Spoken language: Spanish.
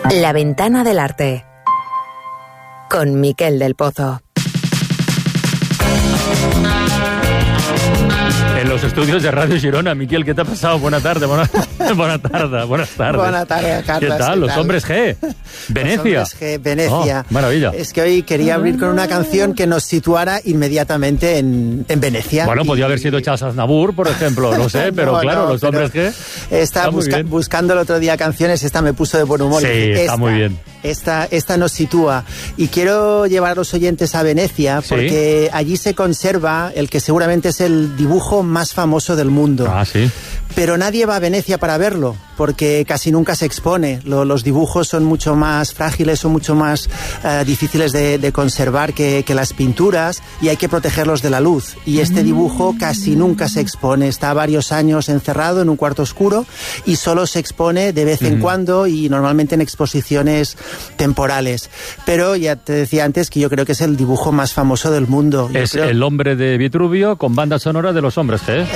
La ventana del arte. Con Miquel del Pozo. En los estudios de Radio Girona. Miquel, ¿qué te ha pasado? Buena tarde, buenas tardes. Buenas tardes, Carlos. ¿Qué tal? Los hombres G. Venecia. Los hombres G, Venecia. Oh, maravilla. Es que hoy quería abrir con una canción que nos situara inmediatamente en Venecia. Bueno, podía haber sido Charles Aznavour, por ejemplo, no sé, pero no, claro, los hombres G. Estaba buscando el otro día canciones, esta me puso de buen humor. Sí, está muy bien. Esta nos sitúa. Y quiero llevar a los oyentes a Venecia, porque allí se conserva el que seguramente es el dibujo más famoso del mundo. Ah, sí. Pero nadie va a Venecia para verlo, porque casi nunca se expone. Los dibujos son mucho más frágiles, son mucho más difíciles de conservar que las pinturas, y hay que protegerlos de la luz. Y este dibujo casi nunca se expone. Está varios años encerrado en un cuarto oscuro y solo se expone de vez en cuando y normalmente en exposiciones temporales. Pero ya te decía antes que yo creo que es el dibujo más famoso del mundo. Es El hombre de Vitruvio con banda sonora de los hombres G.